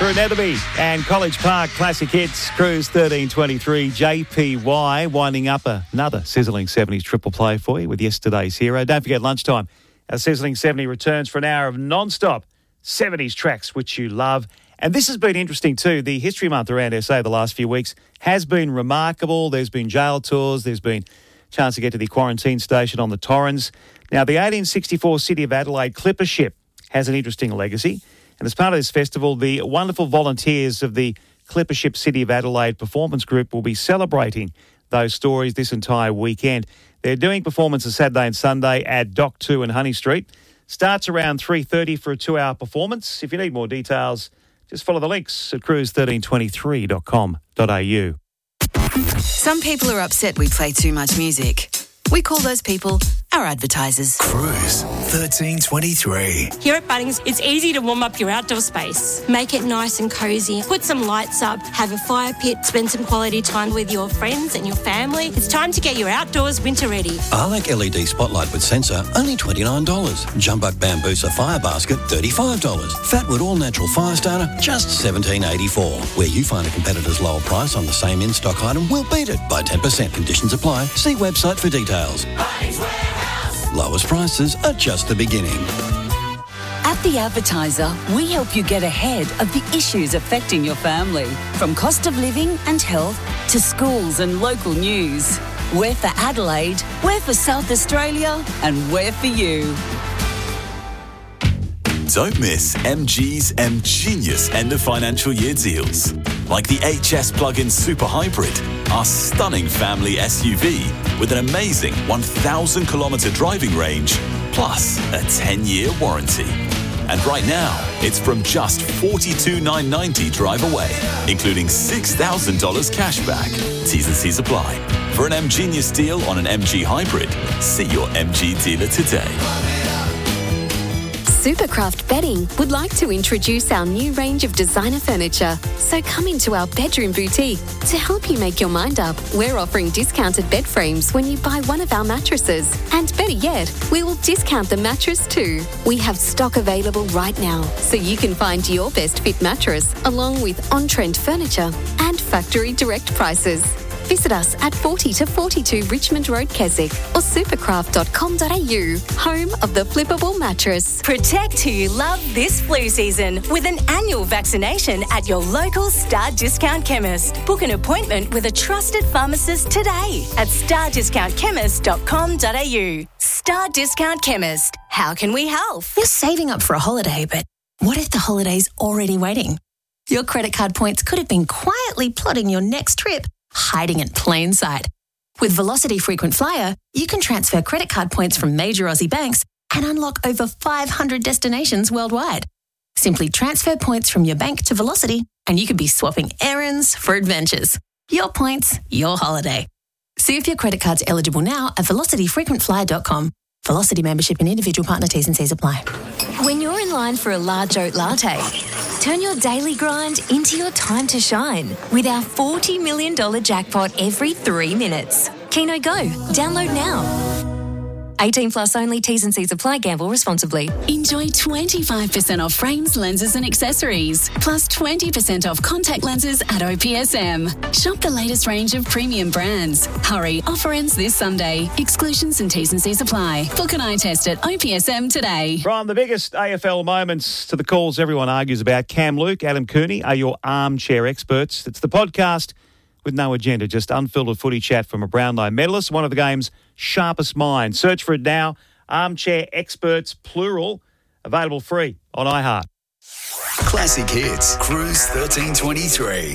Through Netherby and College Park, Classic Hits, Cruise 1323, JPY winding up another sizzling 70s triple play for you with yesterday's hero. Don't forget lunchtime. Our sizzling 70 returns for an hour of non-stop 70s tracks which you love. And this has been interesting too. The History Month around SA the last few weeks has been remarkable. There's been jail tours. There's been a chance to get to the quarantine station on the Torrens. Now, the 1864 City of Adelaide Clipper ship has an interesting legacy. And as part of this festival, the wonderful volunteers of the Clipper Ship City of Adelaide Performance Group will be celebrating those stories this entire weekend. They're doing performances Saturday and Sunday at Dock 2 and Honey Street. Starts around 3:30 for a 2-hour performance. If you need more details, just follow the links at cruise1323.com.au. Some people are upset we play too much music. We call those people our advertisers. Cruise 1323. Here at Bunnings, it's easy to warm up your outdoor space. Make it nice and cosy. Put some lights up, have a fire pit, spend some quality time with your friends and your family. It's time to get your outdoors winter ready. Arlac LED Spotlight with sensor, only $29. Jumbuck Bambusa Fire Basket, $35. Fatwood All Natural Fire Starter, just $17.84. Where you find a competitor's lower price on the same in-stock item, we'll beat it by 10%. Conditions apply. See website for details. Lowest prices are just the beginning. At The Advertiser, we help you get ahead of the issues affecting your family. From cost of living and health to schools and local news. We're for Adelaide, we're for South Australia, and we're for you. Don't miss MG's M-Genius end of financial year deals. Like the HS Plug-in Super Hybrid, our stunning family SUV with an amazing 1,000-kilometre driving range, plus a 10-year warranty. And right now, it's from just $42,990 drive away, including $6,000 cash back. T's and C's apply. For an M-Genius deal on an MG Hybrid, see your MG dealer today. Supercraft Bedding would like to introduce our new range of designer furniture. So come into our bedroom boutique. To help you make your mind up, we're offering discounted bed frames when you buy one of our mattresses. And better yet, we will discount the mattress too. We have stock available right now, so you can find your best fit mattress along with on-trend furniture and factory direct prices. Visit us at 40 to 42 Richmond Road, Keswick or supercraft.com.au, home of the flippable mattress. Protect who you love this flu season with an annual vaccination at your local Star Discount Chemist. Book an appointment with a trusted pharmacist today at stardiscountchemist.com.au. Star Discount Chemist. How can we help? You're saving up for a holiday, but what if the holiday's already waiting? Your credit card points could have been quietly plotting your next trip, hiding in plain sight. With Velocity Frequent Flyer, you can transfer credit card points from major Aussie banks and unlock over 500 destinations worldwide. Simply transfer points from your bank to Velocity and you could be swapping errands for adventures. Your points, your holiday. See if your credit card's eligible now at velocityfrequentflyer.com. Velocity membership and individual partner T's and C's apply. When you're in line for a large oat latte, turn your daily grind into your time to shine with our $40 million jackpot every 3 minutes. Keno Go. Download now. 18 plus only. T's and C's apply. Gamble responsibly. Enjoy 25% off frames, lenses and accessories. Plus 20% off contact lenses at OPSM. Shop the latest range of premium brands. Hurry, offer ends this Sunday. Exclusions and T's and C's apply. Book an eye test at OPSM today. From the biggest AFL moments to the calls everyone argues about, Cam Luke, Adam Cooney are your armchair experts. It's the podcast with no agenda, just unfiltered footy chat from a Brownlow medalist, one of the game's sharpest minds. Search for it now. Armchair Experts, plural, available free on iHeart. Classic Hits, Cruise 1323.